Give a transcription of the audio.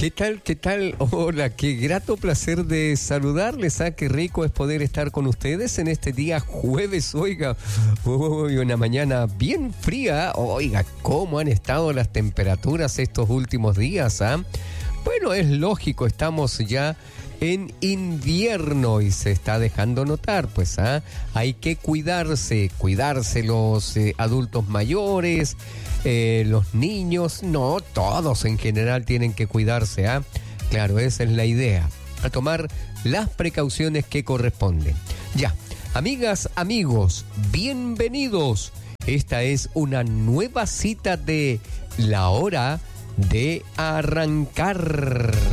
¿Qué tal? ¿Qué tal? Hola, qué grato placer de saludarles. Qué rico es poder estar con ustedes en este día jueves. Oiga, hoy una mañana bien fría. Oiga, ¿cómo han estado las temperaturas estos últimos días? Bueno, es lógico, estamos ya en invierno y se está dejando notar, pues hay que cuidarse los adultos mayores, los niños, no, todos en general tienen que cuidarse, Claro, esa es la idea, a tomar las precauciones que corresponden. Ya, amigas, amigos, bienvenidos. Esta es una nueva cita de La Hora de Arrancar.